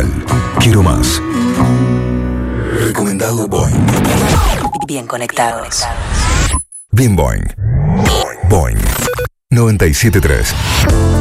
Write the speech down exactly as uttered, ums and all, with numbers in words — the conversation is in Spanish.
Capital. Quiero más. Recomendado Boing. Bien conectados. Bien Boing. Boing. noventa y siete punto tres.